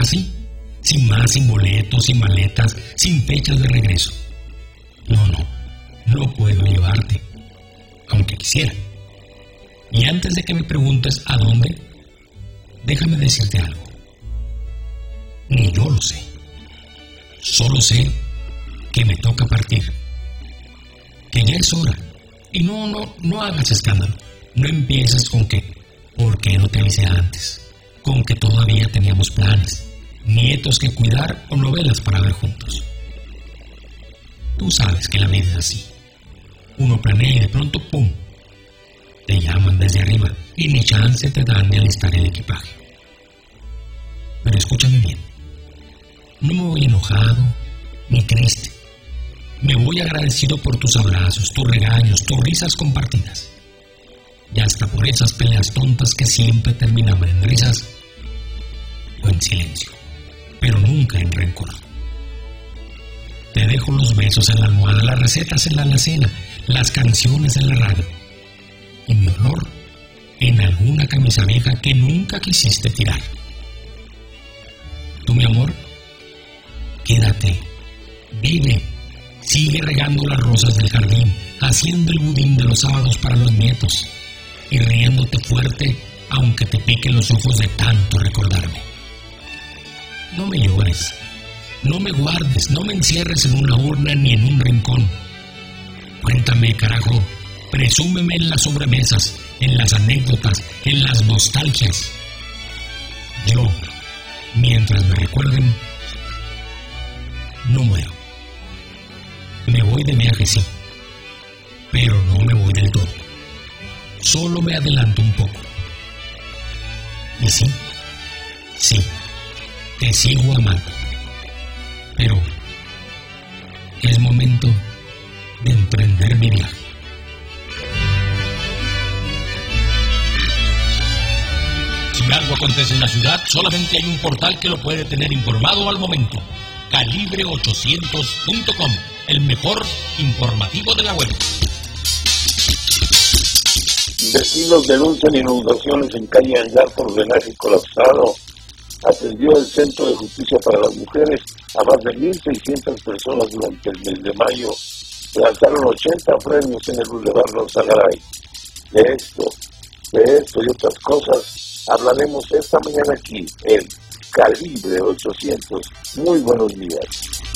así, sin más, sin boletos, sin maletas, sin fechas de regreso. No puedo llevarte, aunque quisiera. Y antes de que me preguntes a dónde, déjame decirte algo. Ni yo lo sé. Solo sé que me toca partir, que ya es hora. Y no hagas escándalo. No empieces con que, ¿por qué no te avisé antes? Con que todavía teníamos planes, nietos que cuidar o novelas para ver juntos. Tú sabes que la vida es así. Uno planea y de pronto, ¡pum!, te llaman desde arriba y ni chance te dan de alistar el equipaje. Pero escúchame bien. No me voy enojado ni triste. Me voy agradecido por tus abrazos, tus regaños, tus risas compartidas. Y hasta por esas peleas tontas que siempre terminaban en risas o en silencio, pero nunca en rencor. Te dejo los besos en la almohada, las recetas en la alacena, las canciones en la radio y mi olor en alguna camisa vieja que nunca quisiste tirar. Tú, mi amor, quédate, vive, sigue regando las rosas del jardín, haciendo el budín de los sábados para los nietos y riéndote fuerte aunque te piquen los ojos de tanto recordarme. No me llores, no me guardes, no me encierres en una urna ni en un rincón. Cuéntame, carajo, presúmeme en las sobremesas, en las anécdotas, en las nostalgias. Yo, mientras me recuerden, no muero. Me voy de viaje, sí, pero no me voy del todo. Solo me adelanto un poco. Y sí, te sigo amando. Pero es momento de emprender mi viaje. Si algo acontece en la ciudad, solamente hay un portal que lo puede tener informado al momento. Calibre800.com, el mejor informativo de la web. Vecinos denuncian inundaciones en calle Angar por drenaje colapsado. Atendió el Centro de Justicia para las Mujeres a más de 1,600 personas durante el mes de mayo. Lanzaron 80 premios en el Boulevard Rosa Garay. De esto y otras cosas hablaremos esta mañana aquí en Calibre 800. Muy buenos días.